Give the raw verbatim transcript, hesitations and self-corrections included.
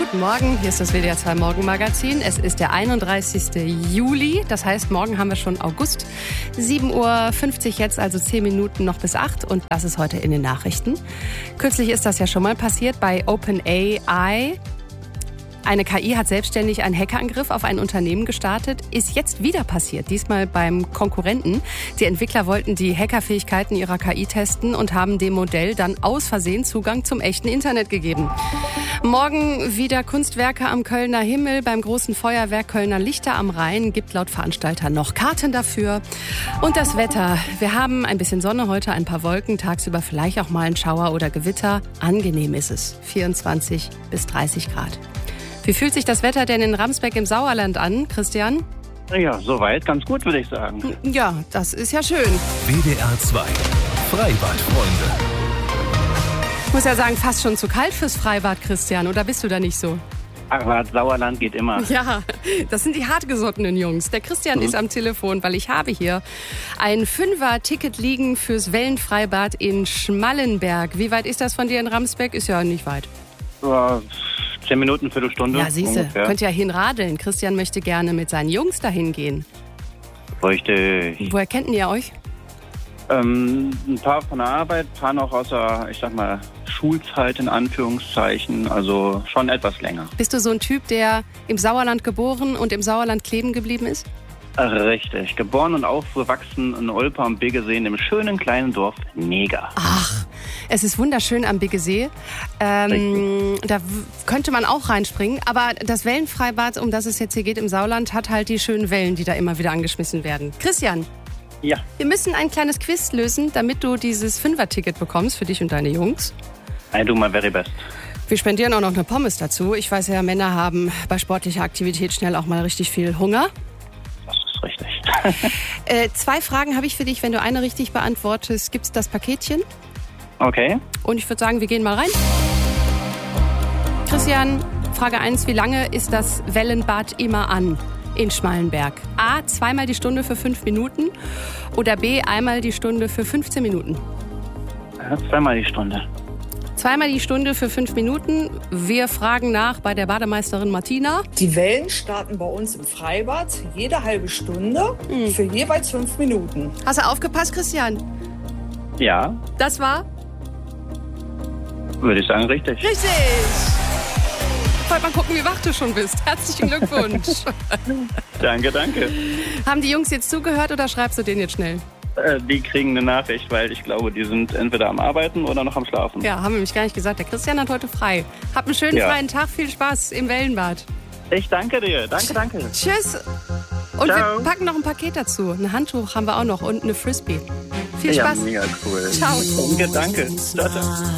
guten Morgen. Hier ist das W D R zwei Morgenmagazin. Es ist der einunddreißigste Juli. Das heißt, morgen haben wir schon August. sieben Uhr fünfzig jetzt, also zehn Minuten noch bis acht. Und das ist heute in den Nachrichten. Kürzlich ist das ja schon mal passiert bei OpenAI. Eine K I hat selbstständig einen Hackerangriff auf ein Unternehmen gestartet, ist jetzt wieder passiert, diesmal beim Konkurrenten. Die Entwickler wollten die Hackerfähigkeiten ihrer K I testen und haben dem Modell dann aus Versehen Zugang zum echten Internet gegeben. Morgen wieder Kunstwerke am Kölner Himmel. Beim großen Feuerwerk Kölner Lichter am Rhein gibt laut Veranstalter noch Karten dafür. Und das Wetter. Wir haben ein bisschen Sonne heute, ein paar Wolken, tagsüber vielleicht auch mal ein Schauer oder Gewitter. Angenehm ist es, vierundzwanzig bis dreißig Grad. Wie fühlt sich das Wetter denn in Ramsbeck im Sauerland an, Christian? Ja, soweit ganz gut, würde ich sagen. Ja, das ist ja schön. W D R zwei Freibadfreunde. Ich muss ja sagen, fast schon zu kalt fürs Freibad, Christian. Oder bist du da nicht so? Aber Sauerland geht immer. Ja, das sind die hartgesottenen Jungs. Der Christian mhm. ist am Telefon, weil ich habe hier ein Fünfer-Ticket liegen fürs Wellenfreibad in Schmallenberg. Wie weit ist das von dir in Ramsbeck? Ist ja nicht weit. Ja, zehn Minuten, Viertelstunde. Ja, siehste, könnt ja hinradeln. Christian möchte gerne mit seinen Jungs dahin gehen. Richtig. Woher kennt ihr euch? Ähm, ein paar von der Arbeit, ein paar noch aus der, ich sag mal, Schulzeit in Anführungszeichen, also schon etwas länger. Bist du so ein Typ, der im Sauerland geboren und im Sauerland kleben geblieben ist? Richtig. Geboren und aufgewachsen in Olpe am Biggesee, in dem schönen kleinen Dorf Neger. Ach, es ist wunderschön am Biggesee. Ähm, da w- könnte man auch reinspringen. Aber das Wellenfreibad, um das es jetzt hier geht im Sauerland, hat halt die schönen Wellen, die da immer wieder angeschmissen werden. Christian, Ja. wir müssen ein kleines Quiz lösen, damit du dieses Fünfer-Ticket bekommst für dich und deine Jungs. I do my very best. Wir spendieren auch noch eine Pommes dazu. Ich weiß ja, Männer haben bei sportlicher Aktivität schnell auch mal richtig viel Hunger. Das ist richtig. Äh, zwei Fragen habe ich für dich. Wenn du eine richtig beantwortest, gibt's das Paketchen. Okay. Und ich würde sagen, wir gehen mal rein. Christian, Frage eins. Wie lange ist das Wellenbad immer an in Schmallenberg? A, zweimal die Stunde für fünf Minuten oder B, einmal die Stunde für fünfzehn Minuten? Ja, zweimal die Stunde. Zweimal die Stunde für fünf Minuten. Wir fragen nach bei der Bademeisterin Martina. Die Wellen starten bei uns im Freibad jede halbe Stunde Hm. für jeweils fünf Minuten. Hast du aufgepasst, Christian? Ja, Das war würde ich sagen, richtig. richtig. Wollt mal gucken, wie wach du schon bist. Herzlichen Glückwunsch. Danke, danke. Haben die Jungs jetzt zugehört oder schreibst du denen jetzt schnell? Äh, die kriegen eine Nachricht, weil ich glaube, die sind entweder am Arbeiten oder noch am Schlafen. Ja, haben wir nämlich gar nicht gesagt. Der Christian hat heute frei. Habt einen schönen Ja. freien Tag. Viel Spaß im Wellenbad. Ich danke dir. Danke, danke. Tschüss. Und Ciao. wir packen noch ein Paket dazu. Ein Handtuch haben wir auch noch und eine Frisbee. Viel Ja, Spaß. mega cool. Ciao. Danke, danke. Ciao, ciao.